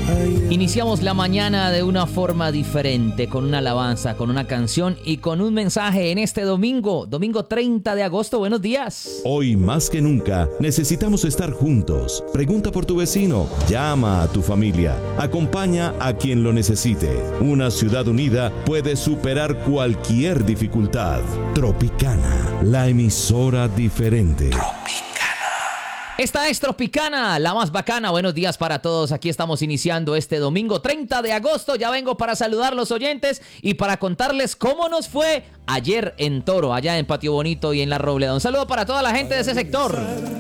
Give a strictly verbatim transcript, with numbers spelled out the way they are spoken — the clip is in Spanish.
Iniciamos la mañana de una forma diferente, con una alabanza, con una canción y con un mensaje en este domingo, domingo treinta de agosto. Buenos días. Hoy más que nunca necesitamos estar juntos. Pregunta por tu vecino, llama a tu familia, acompaña a quien lo necesite. Una ciudad unida puede superar cualquier dificultad. Tropicana, la emisora diferente. Esta es Tropicana, la más bacana. Buenos días para todos. Aquí estamos iniciando este domingo treinta de agosto. Ya vengo para saludar a los oyentes y para contarles cómo nos fue ayer en Toro, allá en Patio Bonito y en La Robleda. Un saludo para toda la gente de ese sector.